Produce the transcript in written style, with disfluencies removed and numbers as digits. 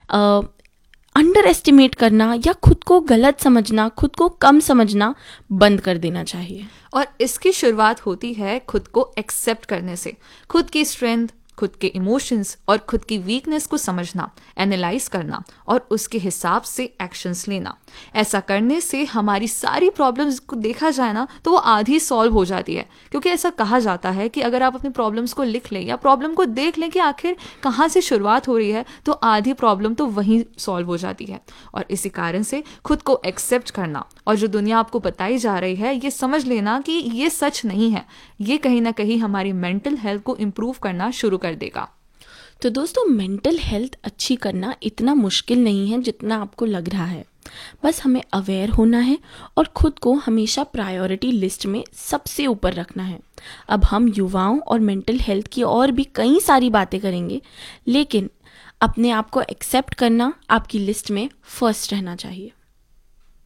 Under estimate करना या खुद को गलत समझना, खुद को कम समझना बंद कर देना चाहिए। और इसकी शुरुआत होती है खुद को एक्सेप्ट करने से। खुद की स्ट्रेंथ, खुद के इमोशंस और खुद की वीकनेस को समझना, एनालाइज करना और उसके हिसाब से एक्शंस लेना। ऐसा करने से हमारी सारी प्रॉब्लम्स को देखा जाए ना तो वो आधी सॉल्व हो जाती है। क्योंकि ऐसा कहा जाता है कि अगर आप अपनी प्रॉब्लम्स को लिख लें या प्रॉब्लम को देख लें कि आखिर कहाँ से शुरुआत हो रही है, तो आधी प्रॉब्लम तो वहीं सॉल्व हो जाती है। और इसी कारण से खुद को एक्सेप्ट करना और जो दुनिया आपको बताई जा रही है ये समझ लेना कि ये सच नहीं है, ये कहीं ना कहीं हमारी मेंटल हेल्थ को इम्प्रूव करना शुरू कर देगा। तो दोस्तों, मेंटल हेल्थ अच्छी करना इतना मुश्किल नहीं है जितना आपको लग रहा है। बस हमें अवेयर होना है और खुद को हमेशा प्रायोरिटी लिस्ट में सबसे ऊपर रखना है। अब हम युवाओं और मेंटल हेल्थ की और भी कई सारी बातें करेंगे, लेकिन अपने आप को एक्सेप्ट करना आपकी लिस्ट में फर्स्ट रहना चाहिए।